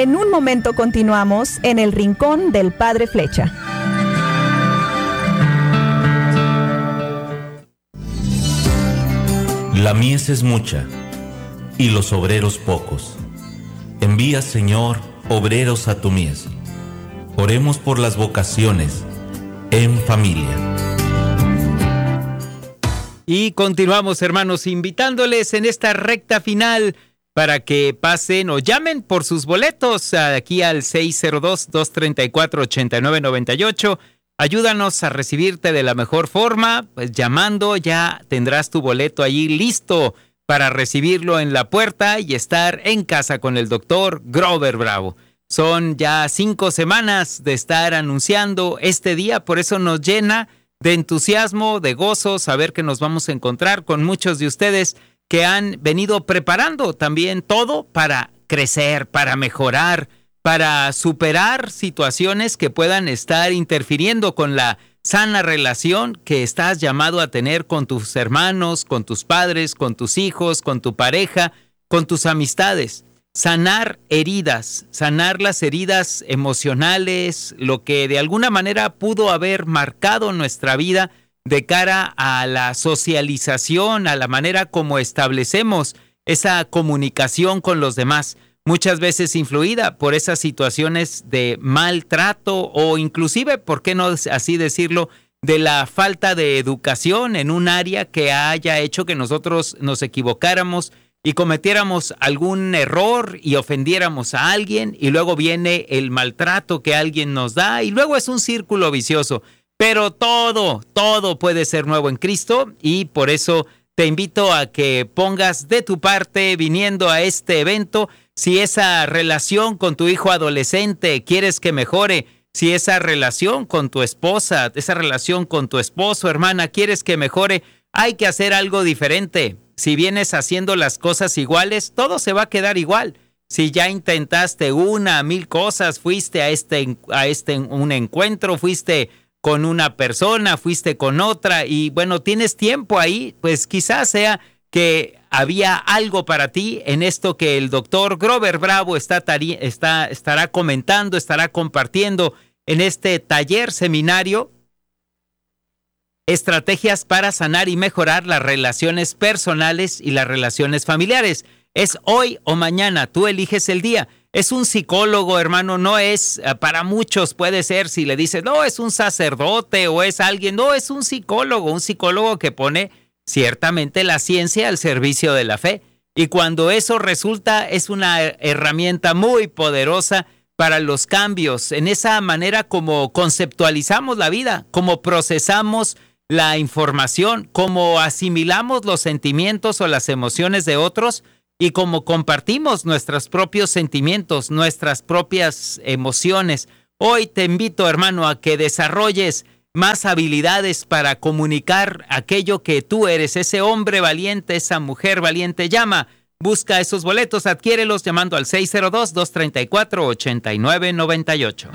En un momento continuamos en el Rincón del Padre Flecha. La mies es mucha y los obreros pocos. Envía, Señor, obreros a tu mies. Oremos por las vocaciones en familia. Y continuamos, hermanos, invitándoles en esta recta final para que pasen o llamen por sus boletos aquí al 602-234-8998. Ayúdanos a recibirte de la mejor forma, pues llamando ya tendrás tu boleto allí listo para recibirlo en la puerta y estar en casa con el doctor Grover Bravo. Son ya 5 semanas de estar anunciando este día, por eso nos llena de entusiasmo, de gozo, saber que nos vamos a encontrar con muchos de ustedes que han venido preparando también todo para crecer, para mejorar, para superar situaciones que puedan estar interfiriendo con la sana relación que estás llamado a tener con tus hermanos, con tus padres, con tus hijos, con tu pareja, con tus amistades. Sanar heridas, sanar las heridas emocionales, lo que de alguna manera pudo haber marcado nuestra vida de cara a la socialización, a la manera como establecemos esa comunicación con los demás, muchas veces influida por esas situaciones de maltrato o inclusive, ¿por qué no así decirlo?, de la falta de educación en un área que haya hecho que nosotros nos equivocáramos y cometiéramos algún error y ofendiéramos a alguien, y luego viene el maltrato que alguien nos da, y luego es un círculo vicioso. Pero todo puede ser nuevo en Cristo, y por eso te invito a que pongas de tu parte viniendo a este evento. Si esa relación con tu hijo adolescente quieres que mejore, si esa relación con tu esposa, esa relación con tu esposo, hermana, quieres que mejore, hay que hacer algo diferente. Si vienes haciendo las cosas iguales, todo se va a quedar igual. Si ya intentaste 1,000 cosas, fuiste a un encuentro, fuiste con una persona, fuiste con otra y bueno, tienes tiempo ahí, pues quizás sea que había algo para ti en esto que el doctor Grover Bravo estará comentando, estará compartiendo en este taller seminario. Estrategias para sanar y mejorar las relaciones personales y las relaciones familiares. Es hoy o mañana, tú eliges el día. Es un psicólogo, hermano, no es, para muchos puede ser, si le dices, no, es un sacerdote o es alguien, no, es un psicólogo que pone ciertamente la ciencia al servicio de la fe. Y cuando eso resulta, es una herramienta muy poderosa para los cambios, en esa manera como conceptualizamos la vida, como procesamos la información, cómo asimilamos los sentimientos o las emociones de otros y cómo compartimos nuestros propios sentimientos, nuestras propias emociones. Hoy te invito, hermano, a que desarrolles más habilidades para comunicar aquello que tú eres, ese hombre valiente, esa mujer valiente. Llama, busca esos boletos, adquiérelos llamando al 602-234-8998.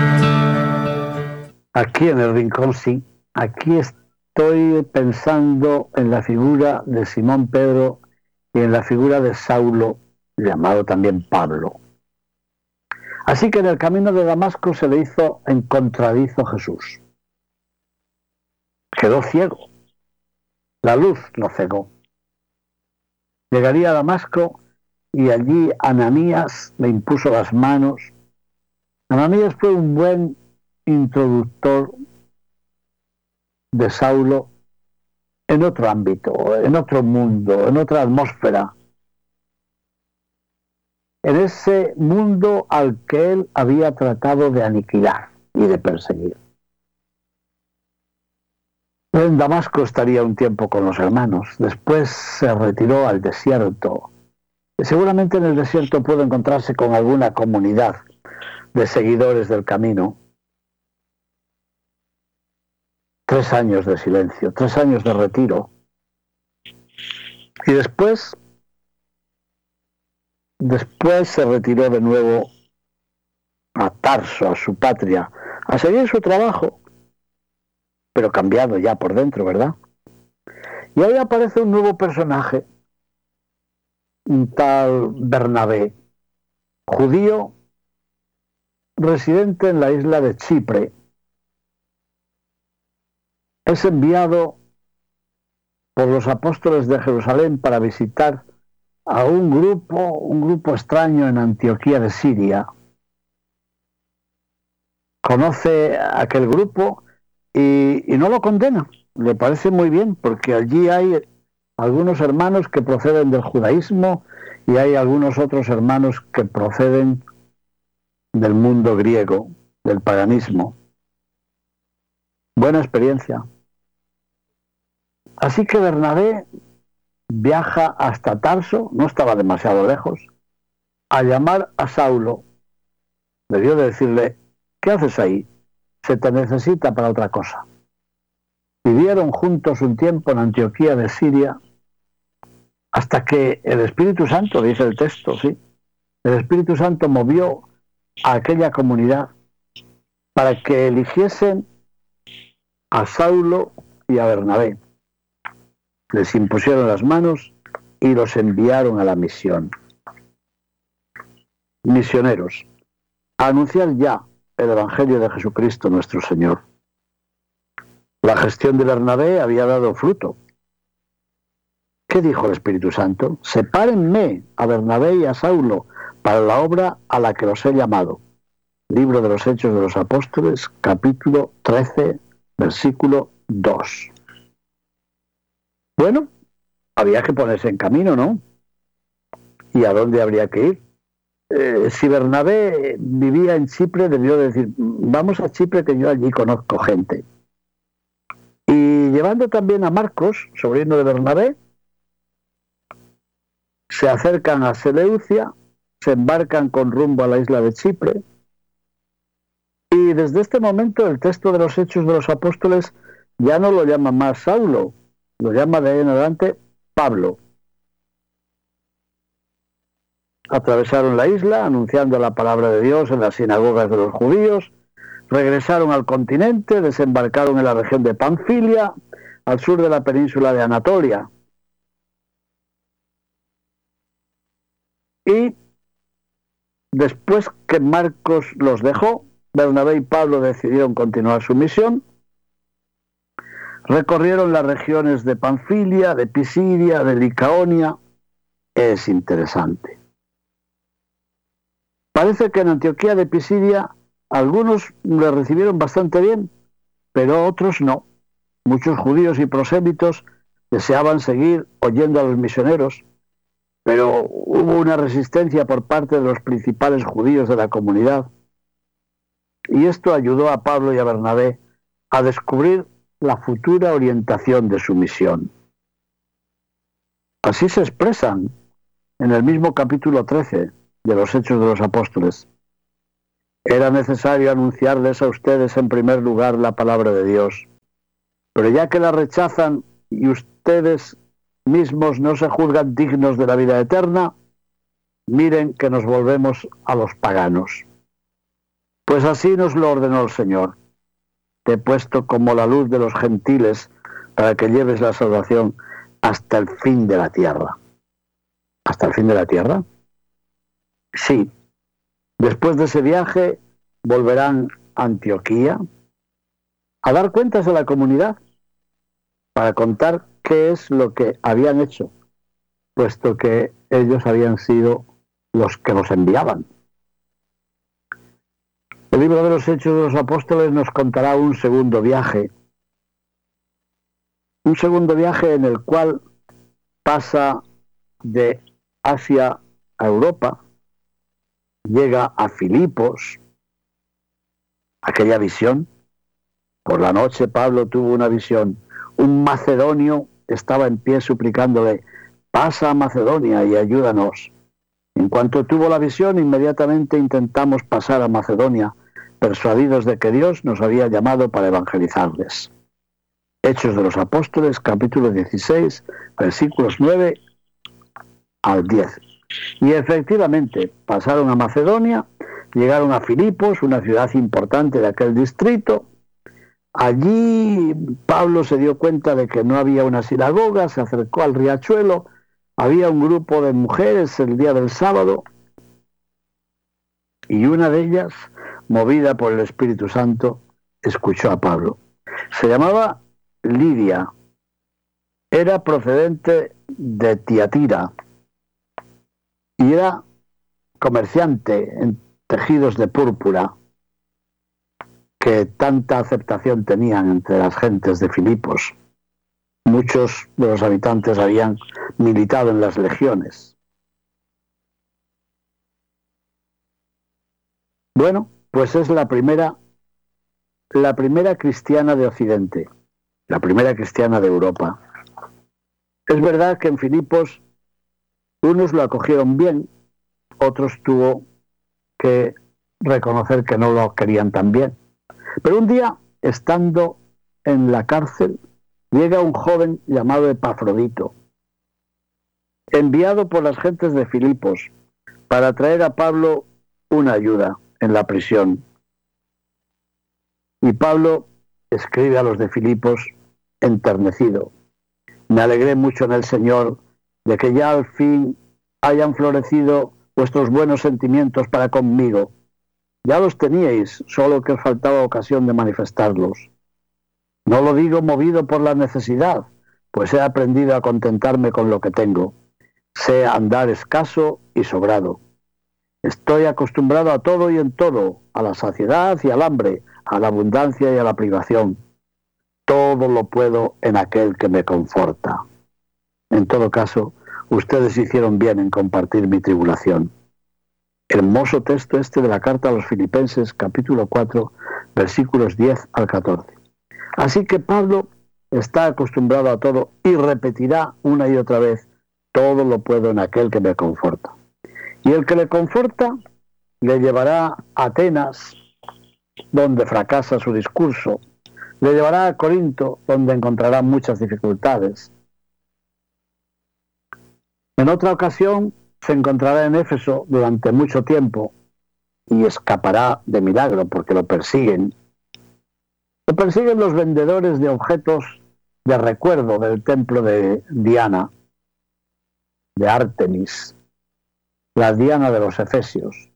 Aquí en el Rincón, sí. Aquí estoy pensando en la figura de Simón Pedro y en la figura de Saulo, llamado también Pablo. Así que en el camino de Damasco se le hizo encontradizo Jesús. Quedó ciego. La luz lo cegó. Llegaría a Damasco y allí Ananías le impuso las manos. Ananías fue un buen introductor de Saulo en otro ámbito, en otro mundo, en otra atmósfera, en ese mundo al que él había tratado de aniquilar y de perseguir. En Damasco estaría un tiempo con los hermanos, después se retiró al desierto. Seguramente en el desierto pudo encontrarse con alguna comunidad de seguidores del camino. 3 años de silencio, 3 años de retiro. Y después se retiró de nuevo a Tarso, a su patria, a seguir su trabajo, pero cambiado ya por dentro, ¿verdad? Y ahí aparece un nuevo personaje, un tal Bernabé, judío residente en la isla de Chipre, es enviado por los apóstoles de Jerusalén para visitar a un grupo extraño en Antioquía de Siria. Conoce a aquel grupo y no lo condena. Le parece muy bien, porque allí hay algunos hermanos que proceden del judaísmo y hay algunos otros hermanos que proceden del mundo griego, del paganismo. Buena experiencia. Así que Bernabé viaja hasta Tarso, no estaba demasiado lejos, a llamar a Saulo. Debió de decirle: ¿qué haces ahí? Se te necesita para otra cosa. Vivieron juntos un tiempo en Antioquía de Siria, hasta que el Espíritu Santo, dice el texto, sí, el Espíritu Santo movió a aquella comunidad para que eligiesen a Saulo y a Bernabé. Les impusieron las manos y los enviaron a la misión. Misioneros, a anunciar ya el Evangelio de Jesucristo nuestro Señor. La gestión de Bernabé había dado fruto. ¿Qué dijo el Espíritu Santo? Sepárenme a Bernabé y a Saulo para la obra a la que los he llamado. Libro de los Hechos de los Apóstoles, capítulo 13, versículo 2. Bueno, había que ponerse en camino, ¿no? ¿Y a dónde habría que ir? Si Bernabé vivía en Chipre, debió decir: vamos a Chipre, que yo allí conozco gente. Y llevando también a Marcos, sobrino de Bernabé, se acercan a Seleucia, se embarcan con rumbo a la isla de Chipre, y desde este momento el texto de los Hechos de los Apóstoles ya no lo llama más Saulo, lo llama de ahí en adelante Pablo. Atravesaron la isla anunciando la palabra de Dios en las sinagogas de los judíos, regresaron al continente, desembarcaron en la región de Panfilia, al sur de la península de Anatolia. Y después que Marcos los dejó, Bernabé y Pablo decidieron continuar su misión. Recorrieron las regiones de Panfilia, de Pisidia, de Licaonia. Es interesante. Parece que en Antioquía de Pisidia algunos le recibieron bastante bien, pero otros no. Muchos judíos y prosélitos deseaban seguir oyendo a los misioneros, pero hubo una resistencia por parte de los principales judíos de la comunidad. Y esto ayudó a Pablo y a Bernabé a descubrir la futura orientación de su misión. Así se expresan en el mismo capítulo 13 de los Hechos de los Apóstoles. Era necesario anunciarles a ustedes en primer lugar la palabra de Dios, pero ya que la rechazan y ustedes mismos no se juzgan dignos de la vida eterna, miren que nos volvemos a los paganos. Pues así nos lo ordenó el Señor. Te he puesto como la luz de los gentiles para que lleves la salvación hasta el fin de la tierra. ¿Hasta el fin de la tierra? Sí. Después de ese viaje volverán a Antioquía a dar cuentas a la comunidad para contar qué es lo que habían hecho, puesto que ellos habían sido los que los enviaban. El libro de los Hechos de los Apóstoles nos contará un segundo viaje en el cual pasa de Asia a Europa, llega a Filipos, aquella visión. Por la noche Pablo tuvo una visión. Un macedonio estaba en pie suplicándole: pasa a Macedonia y ayúdanos. En cuanto tuvo la visión, inmediatamente intentamos pasar a Macedonia, persuadidos de que Dios nos había llamado para evangelizarles. Hechos de los Apóstoles, capítulo 16, versículos 9 al 10. Y efectivamente pasaron a Macedonia, llegaron a Filipos, una ciudad importante de aquel distrito. Allí Pablo se dio cuenta de que no había una sinagoga, se acercó al riachuelo, había un grupo de mujeres el día del sábado, y una de ellas, movida por el Espíritu Santo, escuchó a Pablo. Se llamaba Lidia, era procedente de Tiatira y era comerciante en tejidos de púrpura que tanta aceptación tenían entre las gentes de Filipos. Muchos de los habitantes habían militado en las legiones. Bueno, pues es la primera cristiana de Occidente, la primera cristiana de Europa. Es verdad que en Filipos unos lo acogieron bien, otros tuvo que reconocer que no lo querían tan bien. Pero un día, estando en la cárcel, llega un joven llamado Epafrodito, enviado por las gentes de Filipos para traer a Pablo una ayuda en la prisión. Y Pablo escribe a los de Filipos enternecido: me alegré mucho en el Señor de que ya al fin hayan florecido vuestros buenos sentimientos para conmigo. Ya los teníais, solo que os faltaba ocasión de manifestarlos. No lo digo movido por la necesidad, pues he aprendido a contentarme con lo que tengo. Sé andar escaso y sobrado. Estoy acostumbrado a todo y en todo, a la saciedad y al hambre, a la abundancia y a la privación. Todo lo puedo en aquel que me conforta. En todo caso, ustedes hicieron bien en compartir mi tribulación. Hermoso texto este de la carta a los Filipenses, capítulo 4, versículos 10 al 14. Así que Pablo está acostumbrado a todo y repetirá una y otra vez: todo lo puedo en aquel que me conforta. Y el que le conforta le llevará a Atenas, donde fracasa su discurso. Le llevará a Corinto, donde encontrará muchas dificultades. En otra ocasión se encontrará en Éfeso durante mucho tiempo y escapará de milagro porque lo persiguen. Lo persiguen los vendedores de objetos de recuerdo del templo de Diana, de Artemis, la Diana de los Efesios.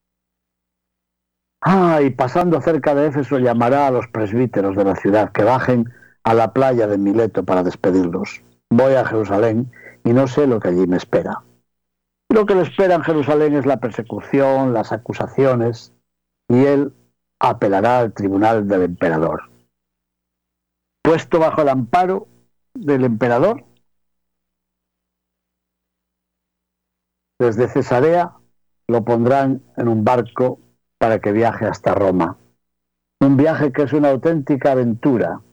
Y pasando cerca de Éfeso llamará a los presbíteros de la ciudad que bajen a la playa de Mileto para despedirlos. Voy a Jerusalén y no sé lo que allí me espera. Lo que le espera en Jerusalén es la persecución, las acusaciones, y él apelará al tribunal del emperador. Puesto bajo el amparo del emperador, desde Cesarea lo pondrán en un barco para que viaje hasta Roma. Un viaje que es una auténtica aventura.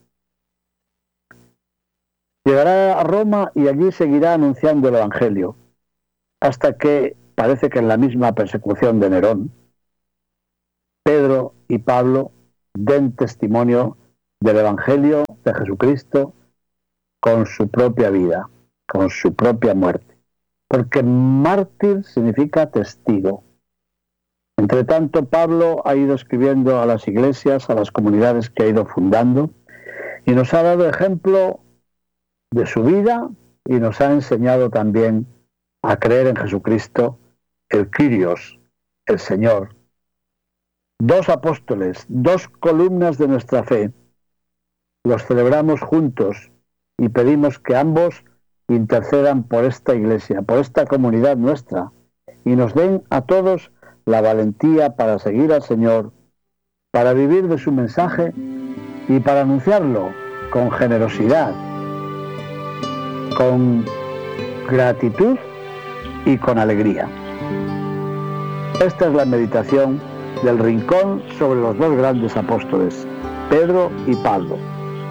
Llegará a Roma y allí seguirá anunciando el Evangelio, hasta que, parece que en la misma persecución de Nerón, Pedro y Pablo den testimonio del Evangelio de Jesucristo con su propia vida, con su propia muerte. Porque mártir significa testigo. Entre tanto, Pablo ha ido escribiendo a las iglesias, a las comunidades que ha ido fundando, y nos ha dado ejemplo de su vida y nos ha enseñado también a creer en Jesucristo, el Kyrios, el Señor. Dos apóstoles, dos columnas de nuestra fe. Los celebramos juntos y pedimos que ambos intercedan por esta iglesia, por esta comunidad nuestra, y nos den a todos la valentía para seguir al Señor, para vivir de su mensaje y para anunciarlo con generosidad, con gratitud y con alegría. Esta es la meditación del Rincón sobre los dos grandes apóstoles, Pedro y Pablo.